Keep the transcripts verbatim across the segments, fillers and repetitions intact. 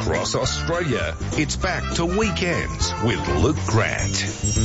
across Australia. It's back to Weekends with Luke Grant.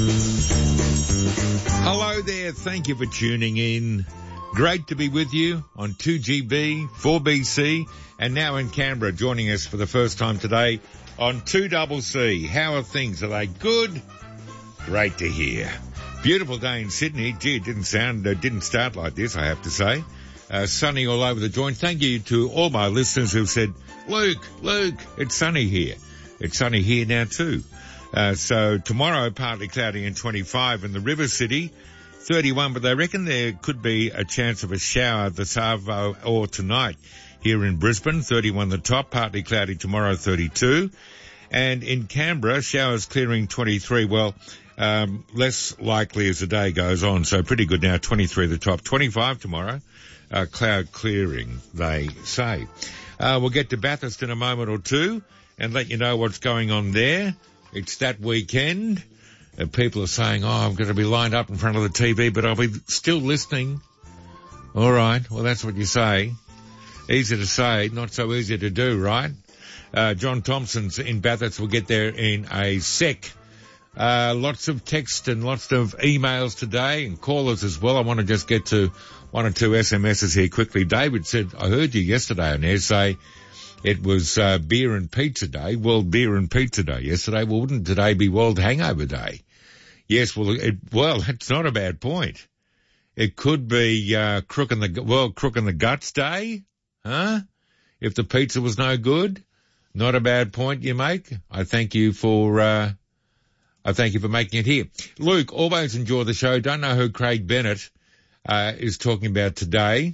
Hello there. Thank you for tuning in. Great to be with you on two G B, four B C, and now in Canberra, joining us for the first time today on two C C. How are things? Are they good? Great to hear. Beautiful day in Sydney. Gee, it didn't sound, uh, didn't start like this, I have to say. Uh, sunny all over the joint. Thank you to all my listeners who've said, Luke, Luke, it's sunny here. It's sunny here now too. Uh, so tomorrow, partly cloudy and twenty-five in the River City, thirty-one, but they reckon there could be a chance of a shower this afternoon or tonight here in Brisbane, thirty-one the top, partly cloudy tomorrow, thirty-two. And in Canberra, showers clearing twenty-three. Well, um, less likely as the day goes on, so pretty good now, twenty-three the top, twenty-five tomorrow. Uh, cloud clearing, they say. Uh, we'll get to Bathurst in a moment or two and let you know what's going on there. It's that weekend. Uh, people are saying, oh, I'm going to be lined up in front of the T V, but I'll be still listening. All right. Well, that's what you say. Easy to say, not so easy to do, right? Uh, John Thompson's in Bathurst. We'll get there in a sec. Uh, lots of text and lots of emails today and callers as well. I want to just get to one or two S M Ses here quickly. David said, I heard you yesterday on air say it was uh, beer and pizza day, World Beer and Pizza Day yesterday. Well, wouldn't today be World Hangover Day? Yes, well, it, well, that's not a bad point. It could be uh, Crook in the World Crook in the Guts Day, huh? If the pizza was no good, not a bad point you make. I thank you for uh, I thank you for making it here, Luke. Always enjoy the show. Don't know who Craig Bennett Uh, is talking about today.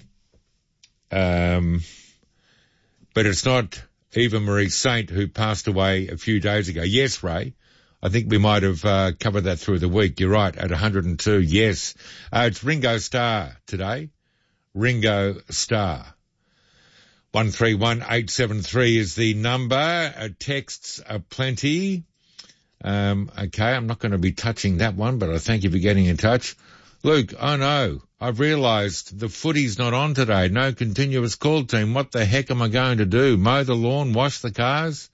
Um, but it's not Eva Marie Saint who passed away a few days ago. Yes, Ray. I think we might have uh, covered that through the week. You're right, at one hundred two, yes. Uh, it's Ringo Starr today. Ringo Starr. one three one eight seven three is the number. Uh, texts are plenty. Um, okay, I'm not going to be touching that one, but I thank you for getting in touch. Luke, oh no, I've realised the footy's not on today. No continuous call team. What the heck am I going to do? Mow the lawn, wash the cars?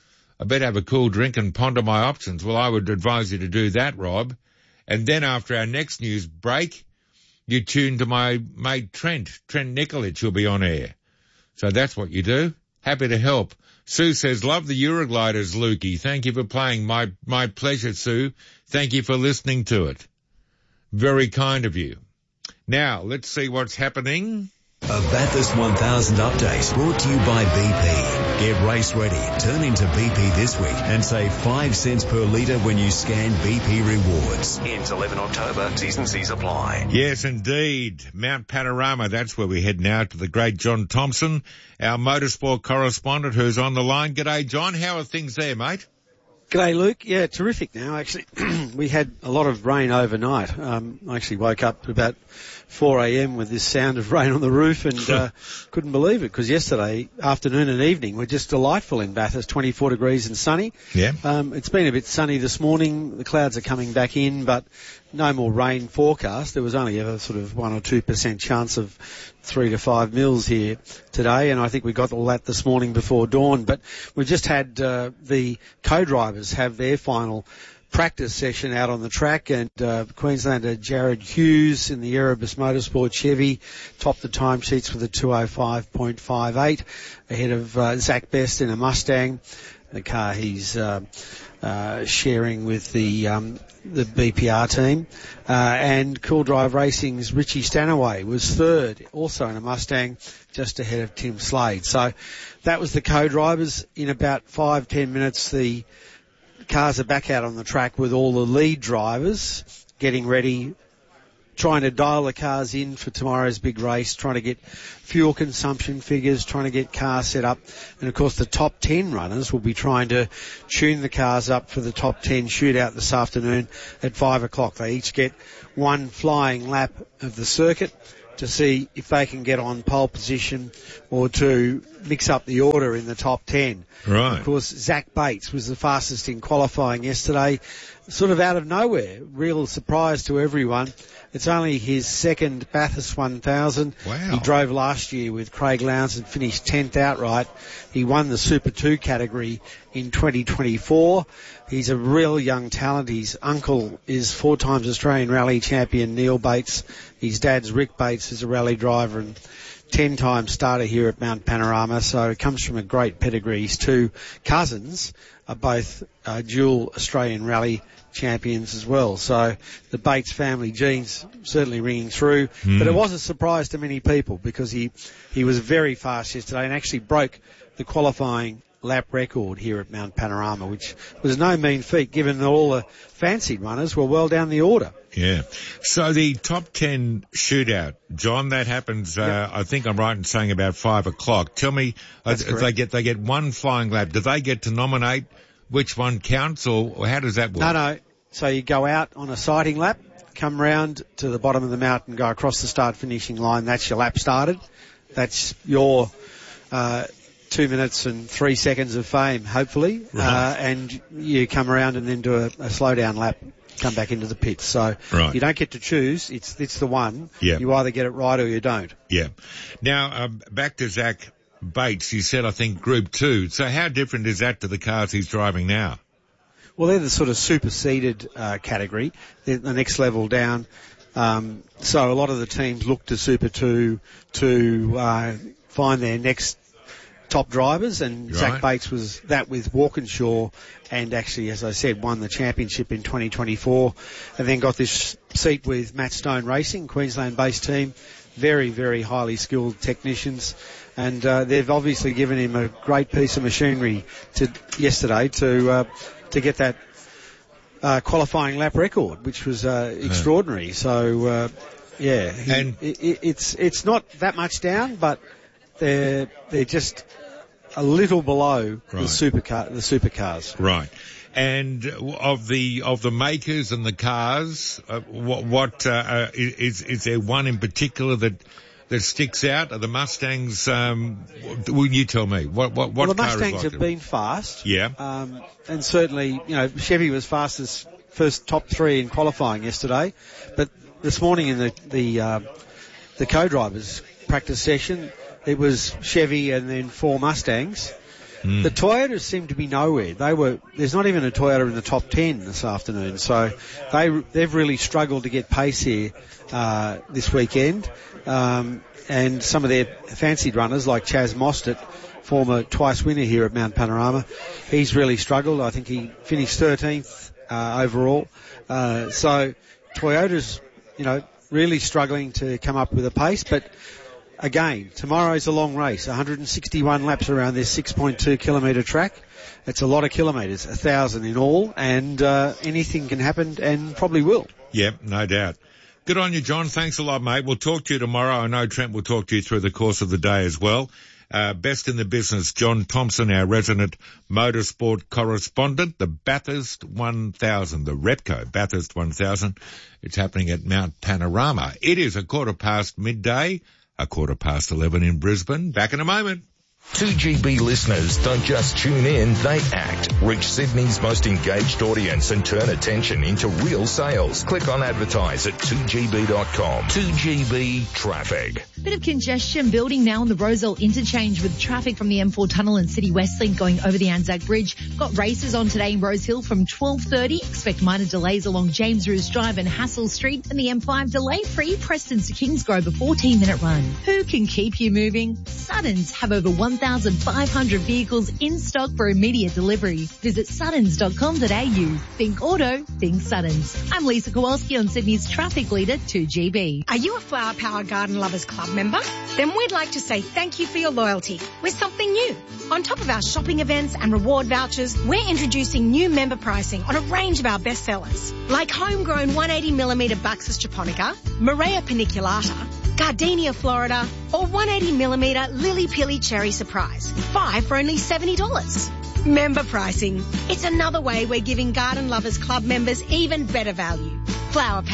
I better have a cool drink and ponder my options. Well, I would advise you to do that, Rob. And then after our next news break, you tune to my mate Trent, Trent Nikolic, who'll be on air. So that's what you do. Happy to help. Sue says, love the Eurogliders, Lukey. Thank you for playing. My, my pleasure, Sue. Thank you for listening to it. Very kind of you. Now, let's see what's happening. A Bathurst one thousand update brought to you by B P. Get race ready. Turn into B P this week and save five cents per litre when you scan B P Rewards. Ends eleven October. T's and C's apply. Yes, indeed. Mount Panorama. That's where we head now to the great John Thompson, our motorsport correspondent who's on the line. G'day, John. How are things there, mate? G'day, Luke. Yeah, terrific now, actually. We had a lot of rain overnight. Um, I actually woke up at about four a.m. with this sound of rain on the roof and uh, couldn't believe it because yesterday afternoon and evening were just delightful in Bathurst, twenty-four degrees and sunny. Yeah. Um, it's been a bit sunny this morning. The clouds are coming back in, but no more rain forecast. There was only a sort of one or two percent chance of three to five mils here today, and I think we got all that this morning before dawn. But we've just had uh, the co-drivers have their final practice session out on the track, and uh, Queenslander Jared Hughes in the Erebus Motorsport Chevy topped the timesheets with a two oh five point five eight ahead of uh, Zach Best in a Mustang, the car he's uh, uh, sharing with the um, the B P R team. Uh, and Cool Drive Racing's Richie Stanaway was third, also in a Mustang, just ahead of Tim Slade. So that was the co-drivers. In about five, ten minutes, the cars are back out on the track with all the lead drivers getting ready, trying to dial the cars in for tomorrow's big race, trying to get fuel consumption figures, trying to get cars set up. And, of course, the top ten runners will be trying to tune the cars up for the top ten shootout this afternoon at five o'clock. They each get one flying lap of the circuit to see if they can get on pole position or to mix up the order in the top ten. Right. Of course, Zach Bates was the fastest in qualifying yesterday, sort of out of nowhere. Real surprise to everyone. It's only his second Bathurst one thousand. Wow. He drove last year with Craig Lowndes and finished tenth outright. He won the Super two category in twenty twenty-four. He's a real young talent. His uncle is four times Australian rally champion Neil Bates. His dad's Rick Bates, is a rally driver and ten times starter here at Mount Panorama. So it comes from a great pedigree. His two cousins are both uh, dual Australian rally champions as well. So the Bates family genes certainly ringing through. Mm. But it was a surprise to many people because he, he was very fast yesterday and actually broke the qualifying lap record here at Mount Panorama, which was no mean feat given that all the fancied runners were well down the order. Yeah. So the top ten shootout, John, that happens, uh, yep. I think I'm right in saying about five o'clock. Tell me, uh, they get, they get one flying lap. Do they get to nominate which one counts, or how does that work? No, no. So you go out on a sighting lap, come round to the bottom of the mountain, go across the start finishing line. That's your lap started. That's your, uh, two minutes and three seconds of fame, hopefully. Right. Uh, and you come around and then do a, a slow down lap, come back into the pits. So right. you don't get to choose. It's, it's the one. Yeah. You either get it right or you don't. Yeah. Now, um, back to Zach Bates. You said, I think, group two. So how different is that to the cars he's driving now? Well, they're the sort of superseded uh, category. They're the next level down. Um, so a lot of the teams look to Super two to uh, find their next top drivers, and right. Zach Bates was that with Walkinshaw, and actually, as I said, won the championship in twenty twenty-four, and then got this seat with Matt Stone Racing, Queensland-based team. Very, very highly skilled technicians, and uh, they've obviously given him a great piece of machinery to yesterday to uh, to get that uh, qualifying lap record, which was uh, extraordinary. So, uh, yeah, he, and it, it's it's not that much down, but they're they're just a little below right. the supercar the supercars. Right. And of the of the makers and the cars, uh, what, what uh, is is there one in particular that that sticks out? Are the Mustangs? Um, will you tell me what what what? Well, the car Mustangs is like have them? been fast. Yeah. Um, and certainly, you know, Chevy was fastest first top three in qualifying yesterday, but this morning in the the uh, the co-drivers practice session, it was Chevy and then four Mustangs. Mm. The Toyotas seem to be nowhere. They were, there's not even a Toyota in the top ten this afternoon. So they, they've really struggled to get pace here, uh, this weekend. Um, and some of their fancied runners like Chaz Mostert, former twice winner here at Mount Panorama, he's really struggled. I think he finished thirteenth, uh, overall. Uh, so Toyota's, you know, really struggling to come up with a pace, but again, tomorrow's a long race, one hundred sixty-one laps around this six point two kilometre track. It's a lot of kilometres, a thousand in all, and uh, anything can happen and probably will. Yep, no doubt. Good on you, John. Thanks a lot, mate. We'll talk to you tomorrow. I know Trent will talk to you through the course of the day as well. Uh, best in the business, John Thompson, our resident motorsport correspondent, the Bathurst one thousand, the Repco Bathurst one thousand. It's happening at Mount Panorama. It is a quarter past midday. A quarter past eleven in Brisbane. Back in a moment. two G B listeners don't just tune in, they act. Reach Sydney's most engaged audience and turn attention into real sales. Click on advertise at two G B dot com. two G B Traffic. Bit of congestion building now on the Rozelle interchange with traffic from the M four tunnel and City West Link going over the Anzac Bridge. Got races on today in Rose Hill from twelve thirty. Expect minor delays along James Roos Drive and Hassel Street, and the M five delay-free Preston to Kingsgrove, a fourteen minute run. Who can keep you moving? Suttons have over one thousand five hundred vehicles in stock for immediate delivery. Visit suttons dot com dot a u. Think auto, think Suttons. I'm Lisa Kowalski on Sydney's traffic leader, two G B. Are you a Flower Power Garden Lovers Club member? Then we'd like to say thank you for your loyalty with something new. On top of our shopping events and reward vouchers, we're introducing new member pricing on a range of our bestsellers, like homegrown one hundred eighty millimetre Buxus japonica, Morea paniculata, Gardenia Florida, or one hundred eighty millimetre Lily Pilly Cherry Surprise. Five for only seventy dollars. Member pricing. It's another way we're giving Garden Lovers Club members even better value. Flower Power.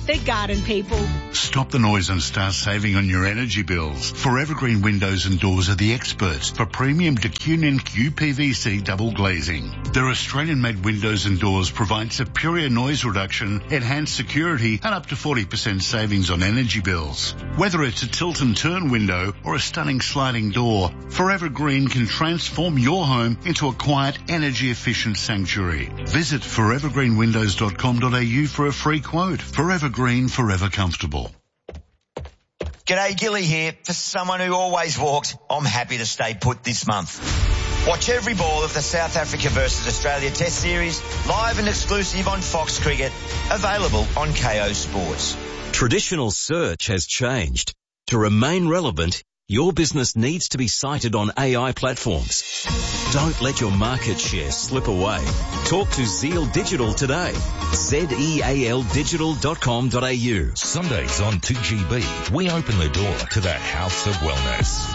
their garden people. Stop the noise and start saving on your energy bills. Forever Green Windows and Doors are the experts for premium Decunion Q P V C double glazing. Their Australian-made windows and doors provide superior noise reduction, enhanced security, and up to forty percent savings on energy bills. Whether it's a tilt and turn window or a stunning sliding door, Forever Green can transform your home into a quiet, energy-efficient sanctuary. Visit forever green windows dot com dot a u for a free quote. Forever Green, forever comfortable. G'day, Gilly here. For someone who always walks, I'm happy to stay put this month. Watch every ball of the South Africa versus Australia Test Series, live and exclusive on Fox Cricket, available on K O Sports. Traditional search has changed. To remain relevant, your business needs to be cited on A I platforms. Don't let your market share slip away. Talk to Zeal Digital today. Z E A L digital dot com dot a u. Sundays on two G B, we open the door to the House of Wellness.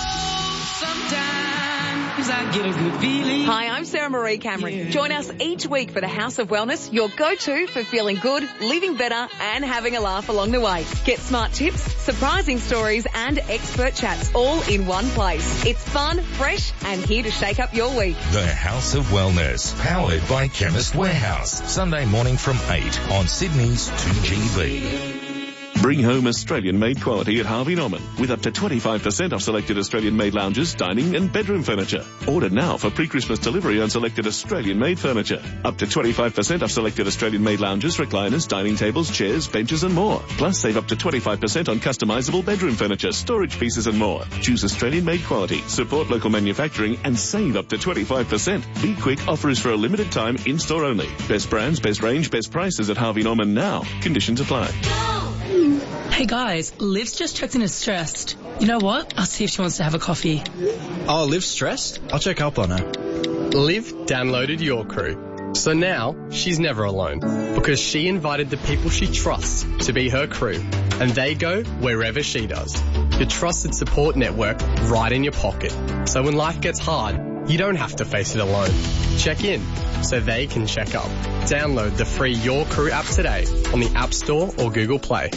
I get a good feeling. Hi, I'm Sarah Marie Cameron. Yeah. Join us each week for the House of Wellness, your go-to for feeling good, living better, and having a laugh along the way. Get smart tips, surprising stories, and expert chats all in one place. It's fun, fresh, and here to shake up your week. The House of Wellness, powered by Chemist Warehouse. Sunday morning from eight on Sydney's two G B. Bring home Australian-made quality at Harvey Norman with up to twenty-five percent off selected Australian-made lounges, dining and bedroom furniture. Order now for pre-Christmas delivery on selected Australian-made furniture. Up to twenty-five percent off selected Australian-made lounges, recliners, dining tables, chairs, benches and more. Plus save up to twenty-five percent on customizable bedroom furniture, storage pieces and more. Choose Australian-made quality, support local manufacturing and save up to twenty-five percent. Be quick, offer is for a limited time, in-store only. Best brands, best range, best prices at Harvey Norman now. Conditions apply. Hey guys, Liv's just checked in as stressed. You know what? I'll see if she wants to have a coffee. Oh, Liv's stressed? I'll check up on her. Liv downloaded Your Crew. So now she's never alone because she invited the people she trusts to be her crew and they go wherever she does. The trusted support network right in your pocket. So when life gets hard, you don't have to face it alone. Check in so they can check up. Download the free Your Crew app today on the App Store or Google Play.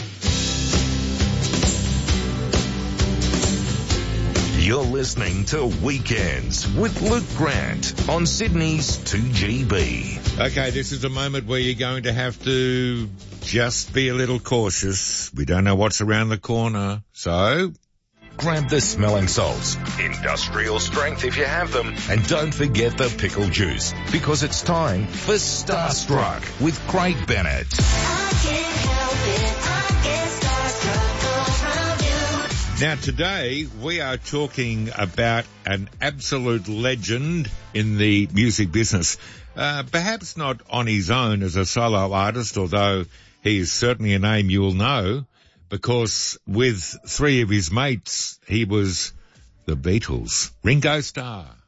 You're listening to Weekends with Luke Grant on Sydney's two G B. Okay, this is a moment where you're going to have to just be a little cautious. We don't know what's around the corner, so grab the smelling salts, industrial strength if you have them, and don't forget the pickle juice, because it's time for Starstruck with Craig Bennett. I can't help it, I get starstruck around you. Now today we are talking about an absolute legend in the music business. Uh, perhaps not on his own as a solo artist, although he is certainly a name you'll know, because with three of his mates, he was the Beatles. Ringo Starr.